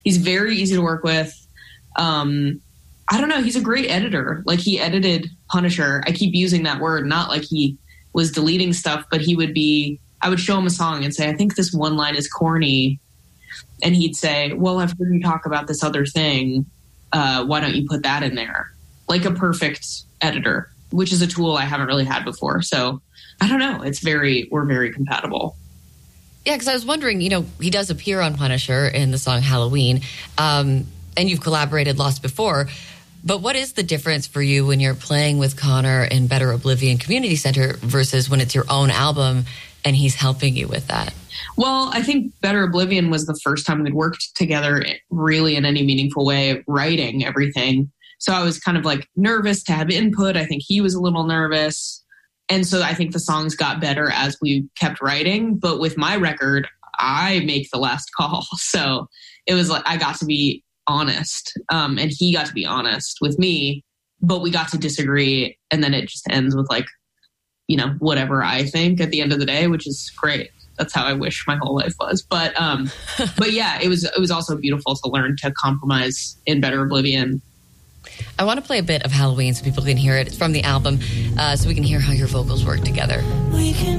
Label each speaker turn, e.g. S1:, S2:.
S1: He's very easy to work with. I don't know. He's a great editor. Like, he edited Punisher. I keep using that word, not like he was deleting stuff, but I would show him a song and say, I think this one line is corny. And he'd say, well, I've heard you talk about this other thing. Why don't you put that in there? Like a perfect editor, which is a tool I haven't really had before. So I don't know. We're very compatible.
S2: Yeah, because I was wondering, he does appear on Punisher in the song Halloween, and you've collaborated lots before. But what is the difference for you when you're playing with Connor in Better Oblivion Community Center versus when it's your own album and he's helping you with that?
S1: Well, I think Better Oblivion was the first time we'd worked together really in any meaningful way, writing everything. So I was kind of like nervous to have input. I think he was a little nervous. And so I think the songs got better as we kept writing. But with my record, I make the last call. So it was like I got to be honest, and he got to be honest with me, but we got to disagree, and then it just ends with like, whatever I think at the end of the day, which is great. That's how I wish my whole life was. But yeah, it was also beautiful to learn to compromise in Better Oblivion.
S2: I want to play a bit of Halloween so people can hear it. It's from the album, so we can hear how your vocals work together. We can